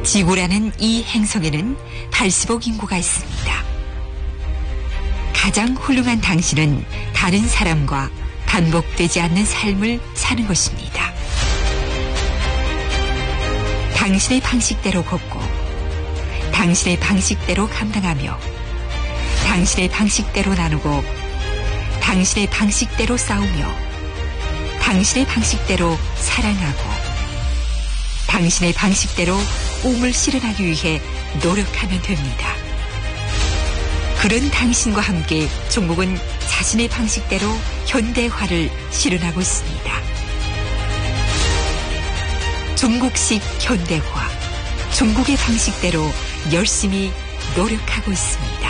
지구라는 이 행성에는 80억 인구가 있습니다. 가장 훌륭한 당신은 다른 사람과 반복되지 않는 삶을 사는 것입니다. 당신의 방식대로 걷고 당신의 방식대로 감당하며 당신의 방식대로 나누고 당신의 방식대로 싸우며 당신의 방식대로 사랑하고 당신의 방식대로 꿈을 실현하기 위해 노력하면 됩니다. 그런 당신과 함께 종목은 자신의 방식대로 현대화를 실현하고 있습니다. 중국식 현대화, 중국의 방식대로 열심히 노력하고 있습니다.